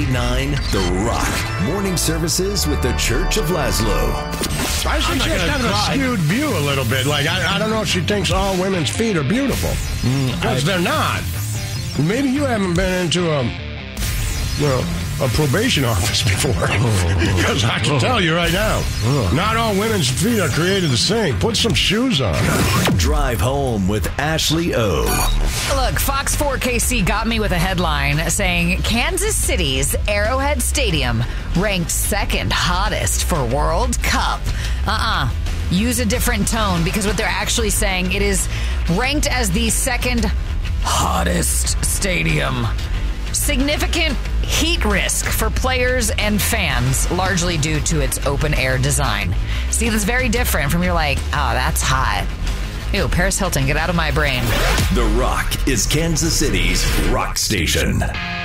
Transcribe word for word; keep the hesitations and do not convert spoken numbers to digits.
nine The Rock. Morning services with the Church of Laszlo. I think she has kind of a skewed view a little bit. Like, I, I don't know if she thinks all women's feet are beautiful. Because mm, they're not. Maybe you haven't been into a, you know, a probation office before. Because I can tell you right now, not all women's feet are created the same. Put some shoes on. Drive home with Ashley O. Look, Fox four K C got me with a headline saying Kansas City's Arrowhead Stadium ranked second hottest for World Cup. Uh-uh. Use a different tone, because what they're actually saying, it is ranked as the second hottest stadium. Significant heat risk for players and fans, largely due to its open-air design. See, that's very different from you're like, oh, that's hot. Ew, Paris Hilton, get out of my brain. The Rock is Kansas City's rock station.